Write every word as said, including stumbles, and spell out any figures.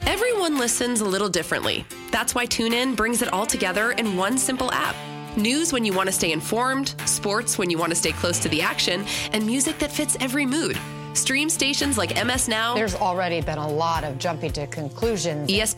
Everyone listens a little differently. That's why TuneIn brings it all together in one simple app. News when you want to stay informed, sports when you want to stay close to the action, and music that fits every mood. Stream stations like M S Now. There's already been a lot of jumping to conclusions. E S